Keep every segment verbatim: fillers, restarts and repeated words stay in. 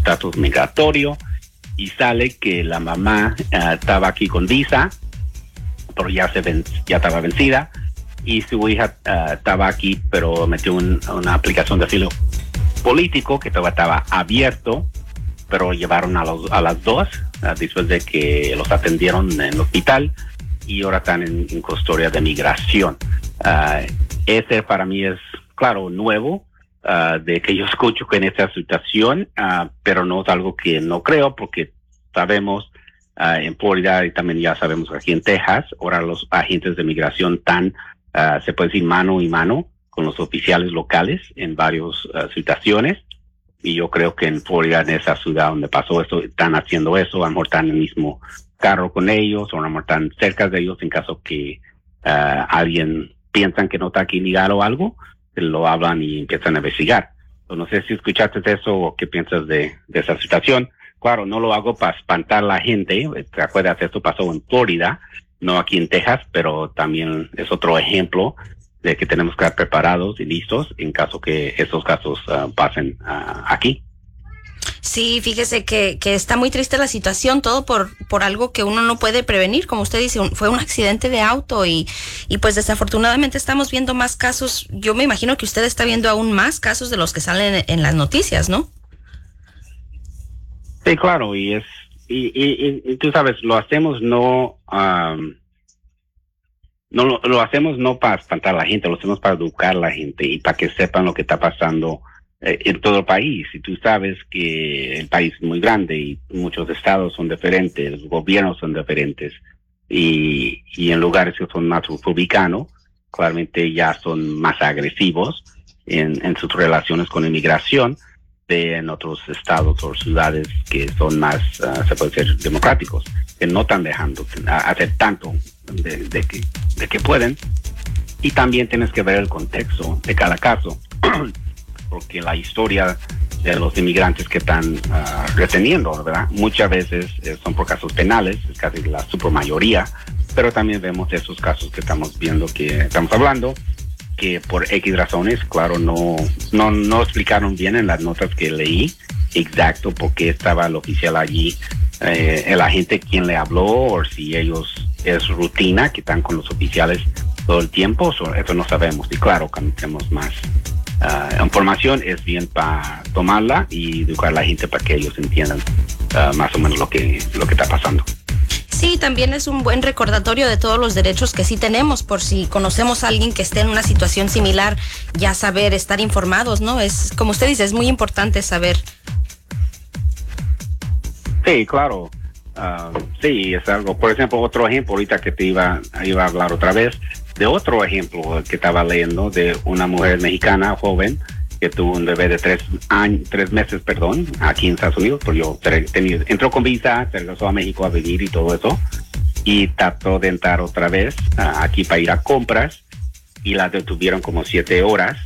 estatus migratorio, y sale que la mamá uh, estaba aquí con visa, pero ya se ven, ya estaba vencida, y su hija uh, estaba aquí, pero metió un, una aplicación de asilo político que todavía estaba abierto, pero llevaron a, los, a las dos uh, después de que los atendieron en el hospital, y ahora están en, en custodia de migración. Uh, ese para mí es, claro, nuevo, uh, de que yo escucho que en esta situación, uh, pero no es algo que no creo, porque sabemos uh, en Florida, y también ya sabemos aquí en Texas, ahora los agentes de migración están, uh, se puede decir, mano y mano con los oficiales locales en varias uh, situaciones, y yo creo que en Florida, en esa ciudad donde pasó esto, están haciendo eso, a lo mejor están en el mismo carro con ellos, o a lo mejor están cerca de ellos en caso que uh, alguien piensan que no está aquí legal o algo, lo hablan y empiezan a investigar. No sé si escuchaste eso o qué piensas de, de esa situación. Claro, no lo hago para espantar a la gente. ¿Te acuerdas? Esto pasó en Florida, no aquí en Texas, pero también es otro ejemplo de que tenemos que estar preparados y listos en caso que esos casos uh, pasen uh, aquí. Sí, fíjese que, que está muy triste la situación, todo por, por algo que uno no puede prevenir. Como usted dice, un, fue un accidente de auto y, y pues desafortunadamente estamos viendo más casos. Yo me imagino que usted está viendo aún más casos de los que salen en, en las noticias, ¿no? Sí, claro, y es y, y, y tú sabes, lo hacemos no um, no lo, lo hacemos no para espantar a la gente, lo hacemos para educar a la gente y para que sepan lo que está pasando eh, en todo el país. Y tú sabes que el país es muy grande y muchos estados son diferentes, los gobiernos son diferentes, y, y en lugares que son más republicanos, claramente ya son más agresivos en, en sus relaciones con inmigración, de en otros estados o ciudades que son más, uh, se puede decir, democráticos, que no están dejando hacer tanto de, de, que, de que pueden. Y también tienes que ver el contexto de cada caso, porque la historia de los inmigrantes que están uh, reteniendo, ¿verdad? Muchas veces eh, son por casos penales, es casi la supermayoría, pero también vemos esos casos que estamos viendo, que estamos hablando, que por X razones, claro, no, no, no explicaron bien en las notas que leí exacto por qué estaba el oficial allí, eh, el agente quien le habló, o si ellos es rutina, que están con los oficiales todo el tiempo, so, eso no sabemos. Y claro, cuando tenemos más uh, información, es bien para tomarla y educar a la gente para que ellos entiendan uh, más o menos lo que, lo que está pasando. Sí, también es un buen recordatorio de todos los derechos que sí tenemos, por si conocemos a alguien que esté en una situación similar, ya saber, estar informados, ¿no? Es, como usted dice, es muy importante saber. Sí, claro. Uh, sí, es algo. Por ejemplo, otro ejemplo, ahorita que te iba, iba a hablar otra vez, de otro ejemplo que estaba leyendo, de una mujer mexicana joven que tuvo un bebé de tres años, tres meses, perdón, aquí en Estados Unidos, porque yo tenía, entró con visa, se regresó a México a vivir y todo eso, y trató de entrar otra vez uh, aquí para ir a compras, y la detuvieron como siete horas,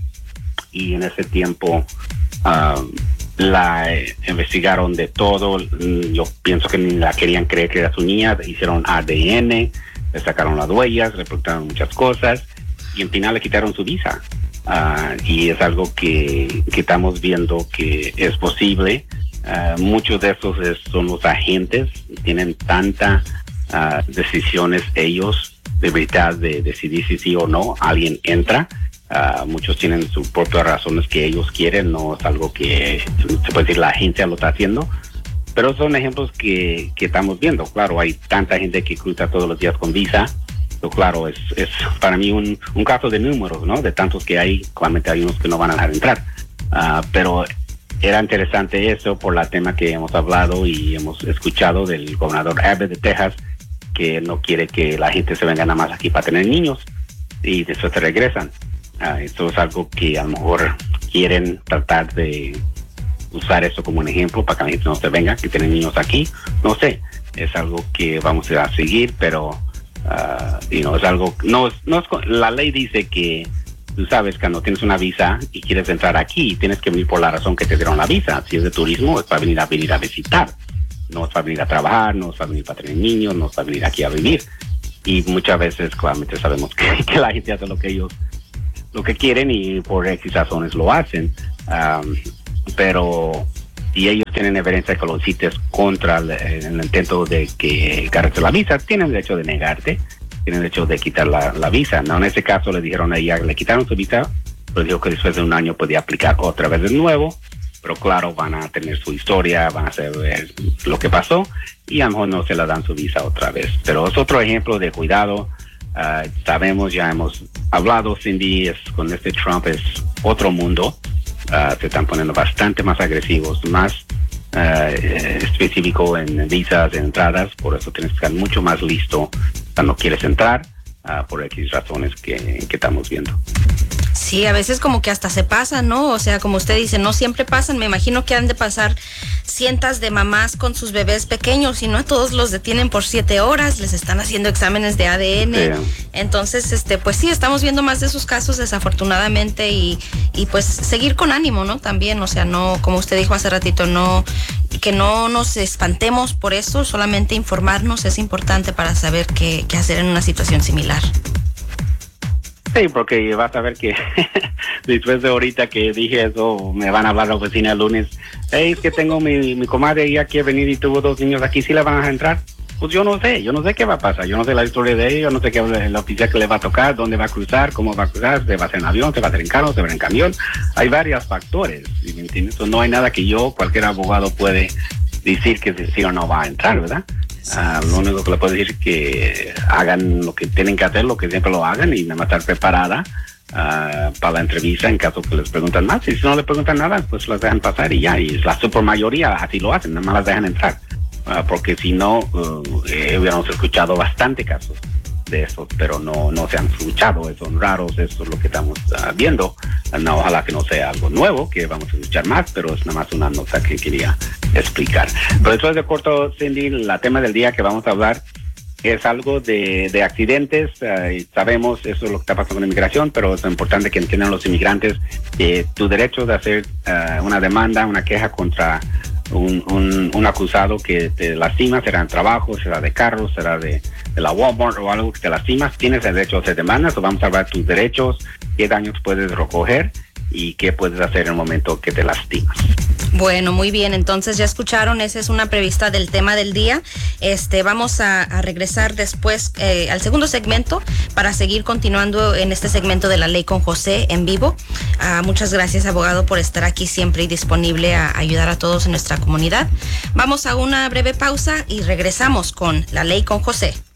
y en ese tiempo uh, la eh, investigaron de todo. Yo pienso que ni la querían creer que era su niña, hicieron A D N, le sacaron las huellas, reportaron muchas cosas, y en final le quitaron su visa. Uh, y es algo que, que estamos viendo que es posible. Uh, muchos de esos es, son los agentes, tienen tantas uh, decisiones ellos de verdad de decidir si sí o no alguien entra. Uh, muchos tienen sus propias razones que ellos quieren, no es algo que se puede decir la agencia lo está haciendo, pero son ejemplos que, que estamos viendo. Claro, hay tanta gente que cruza todos los días con visa. Claro, es, es para mí un, un caso de números, ¿no? De tantos que hay, claramente hay unos que no van a dejar entrar. Uh, pero era interesante eso por la tema que hemos hablado y hemos escuchado del gobernador Abbott de Texas, que no quiere que la gente se venga nada más aquí para tener niños y después se regresan. Uh, eso es algo que a lo mejor quieren tratar de usar eso como un ejemplo para que la gente no se venga, que tienen niños aquí. No sé, es algo que vamos a seguir, pero Uh, you know, es algo, no, no es, la ley dice que tú sabes, cuando tienes una visa y quieres entrar aquí, tienes que venir por la razón que te dieron la visa. Si es de turismo, es para venir a venir a visitar, no es para venir a trabajar, no es para venir para tener niños, no es para venir aquí a vivir. Y muchas veces claramente sabemos que, que la gente hace lo que ellos lo que quieren y por X razones lo hacen. Um, pero si ellos tienen evidencia que lo cites contra el, el intento de que agarres la visa, tienen derecho de negarte, tienen derecho de quitar la, la visa. No, en ese caso le dijeron a ella, le quitaron su visa, pero dijo que después de un año podía aplicar otra vez de nuevo, pero claro, van a tener su historia, van a saber lo que pasó y a lo mejor no se la dan su visa otra vez. Pero es otro ejemplo de cuidado. Uh, sabemos, ya hemos hablado, Cindy, es, con este Trump es otro mundo. Uh, se están poniendo bastante más agresivos, más uh, específico en visas, en entradas, por eso tienes que estar mucho más listo cuando quieres entrar, uh, por X razones que, que estamos viendo. Sí, a veces como que hasta se pasan, ¿no? O sea, como usted dice, no siempre pasan. Me imagino que han de pasar cientos de mamás con sus bebés pequeños y no a todos los detienen por siete horas, les están haciendo exámenes de A D N. Sí. Entonces, este, pues sí, estamos viendo más de esos casos desafortunadamente y, y pues seguir con ánimo, ¿no? También, o sea, no, como usted dijo hace ratito, no, que no nos espantemos por eso, solamente informarnos es importante para saber qué, qué hacer en una situación similar. Sí, porque vas a ver que después de ahorita que dije eso, me van a hablar a la oficina el lunes. Hey, es que tengo mi, mi comadre ya quiere venir y tuvo dos niños aquí, ¿sí le van a entrar? Pues yo no sé, yo no sé qué va a pasar, yo no sé la historia de ella, yo no sé qué la oficial que le va a tocar, dónde va a cruzar, cómo va a cruzar, se va a hacer en avión, se va a hacer en carro, se va a hacer en camión. Hay varios factores, ¿me entiendes? No hay nada que yo, cualquier abogado puede decir que sí o no va a entrar, ¿verdad? Uh, lo único que le puedo decir es que hagan lo que tienen que hacer, lo que siempre lo hagan y nada más estar preparada uh, para la entrevista en caso que les preguntan más. Y si no le preguntan nada, pues las dejan pasar y ya. Y la supermayoría así lo hacen, nada más las dejan entrar. Uh, porque si no, uh, eh, hubiéramos escuchado bastante casos de eso, pero no, no se han escuchado, son raros, eso es lo que estamos uh, viendo. Uh, no, ojalá que no sea algo nuevo, que vamos a escuchar más, pero es nada más una nota que quería explicar. Pero después de corto, Cindy, la tema del día que vamos a hablar es algo de, de accidentes. Uh, sabemos eso es lo que está pasando con la inmigración, pero es importante que entiendan los inmigrantes que tu derecho de hacer uh, una demanda, una queja contra un, un, un acusado que te lastima, será en trabajo, será de carro, será de, de la Walmart o algo que te lastimas, tienes el derecho a hacer demandas, o vamos a hablar de tus derechos, qué daños puedes recoger y qué puedes hacer en el momento que te lastimas. Bueno, muy bien, entonces ya escucharon, esa es una prevista del tema del día. Este, vamos a, a regresar después eh, al segundo segmento para seguir continuando en este segmento de La Ley con José en vivo. Uh, muchas gracias, abogado, por estar aquí siempre y disponible a ayudar a todos en nuestra comunidad. Vamos a una breve pausa y regresamos con La Ley con José.